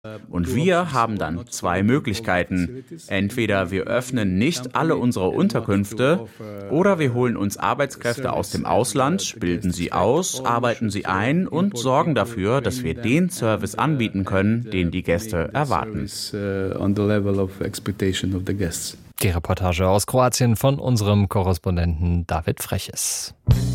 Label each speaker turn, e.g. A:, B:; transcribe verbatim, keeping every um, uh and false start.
A: Und wir haben dann zwei Möglichkeiten. Entweder wir öffnen nicht alle unsere Unterkünfte oder wir holen uns Arbeitskräfte aus dem Ausland, bilden sie aus, arbeiten sie ein und sorgen dafür, dass wir den Service anbieten können, den die Gäste erwarten.
B: Die Reportage aus Kroatien von unserem Korrespondenten David Freches.